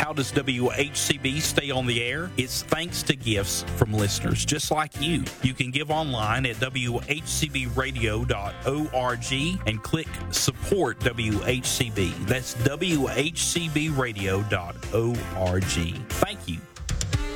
How does WHCB stay on the air? It's thanks to gifts from listeners just like you. You can give online at WHCBradio.org and click Support WHCB. That's WHCBradio.org. Thank